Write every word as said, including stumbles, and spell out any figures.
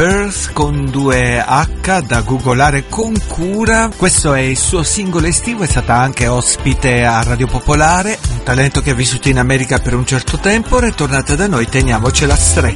Earth con due H, da googolare con cura. Questo è il suo singolo estivo, è stata anche ospite a Radio Popolare, un talento che ha vissuto in America per un certo tempo, è tornata da noi, teniamocela stretta.